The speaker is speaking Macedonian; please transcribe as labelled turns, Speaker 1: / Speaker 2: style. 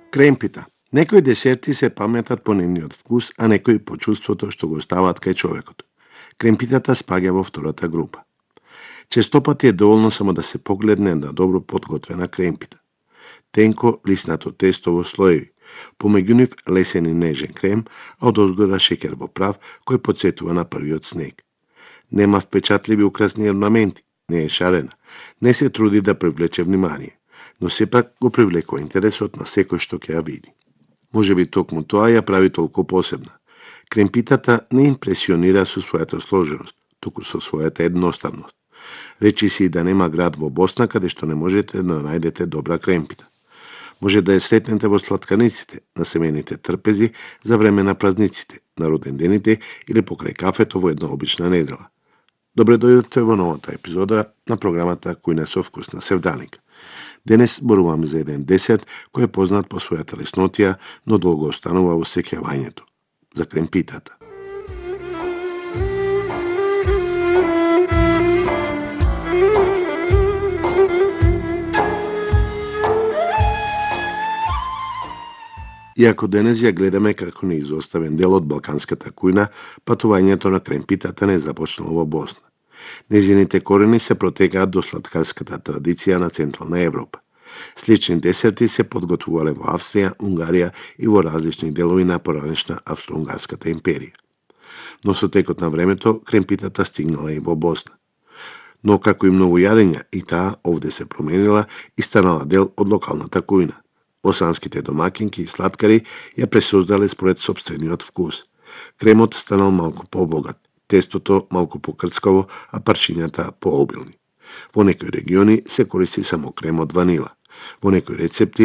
Speaker 1: Кремпита. Некои десерти се паметат по нивниот вкус, а некои по чувството што го стават кај човекот. Кремпитата спаѓа во втората група. Честопати е доволно само да се погледне на добро подготвена кремпита. Тенко, лиснато тесто во слоеви, помеѓу нив лесен и нежен крем, а одозгора шеќер во прав кој потсетува на првиот снег. Нема впечатливи украсни орнаменти, не е шарена, не се труди да привлече внимание, но сепак го привлекува интересот на секој што ќе ја види. Може би токму тоа ја прави толку посебна. Кремпитата не импресионира со својата сложеност, туку со својата едноставност. Речи си да нема град во Босна каде што не можете да најдете добра кремпита. Може да ја сретнете во сладканиците, на семените трпези, за време на празниците, на родендените или покрај кафето во една обична недела. Добре дојдовте во новата епизода на програмата Кујна со вкус на Севданик. Денес зборуваме за еден десерт кој е познат по својата леснотија, но долго останува во сеќавањето. За кремпитата. Иако денес ја гледаме како неизоставен дел од балканската кујна, патувањето на кремпитата не започнало во Босна. Незините корени се протегаат до сладкарската традиција на Централна Европа. Слични десерти се подготвувале во Австрија, Унгарија и во различни делови на поранешна Австро-Унгарската империја. Но со текот на времето, кремпитата стигнала и во Босна. Но како и многу јадења, и таа овде се променила и станала дел од локалната кујна. Босанските домакинки и сладкари ја пресоздале според сопствениот вкус. Кремот станал малку побогат, тестото малку покрцкаво, а парчињата пообилни. Во некои региони се користи само крем од ванила. Во некои рецепти